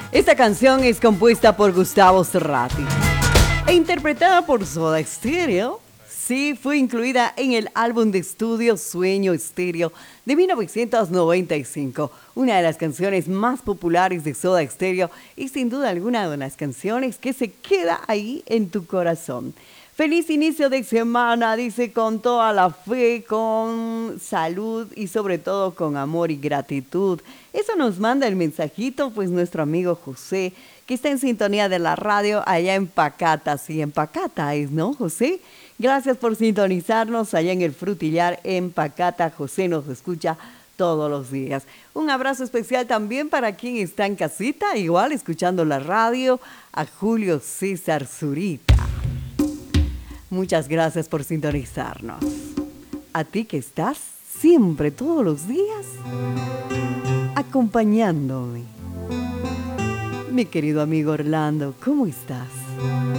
Esta canción es compuesta por Gustavo Cerati e interpretada por Soda Stereo. Sí, fue incluida en el álbum de estudio Sueño Estéreo de 1995, una de las canciones más populares de Soda Stereo y sin duda alguna de las canciones que se queda ahí en tu corazón. Feliz inicio de semana, dice, con toda la fe, con salud y sobre todo con amor y gratitud. Eso nos manda el mensajito, pues nuestro amigo José, que está en sintonía de la radio allá en Pacata. Sí, en Pacata es, ¿no, José? Gracias por sintonizarnos allá en el Frutillar en Pacata. José nos escucha todos los días. Un abrazo especial también para quien está en casita, igual escuchando la radio, a Julio César Zurita. Muchas gracias por sintonizarnos. A ti que estás siempre, todos los días, acompañándome. Mi querido amigo Orlando, ¿cómo estás?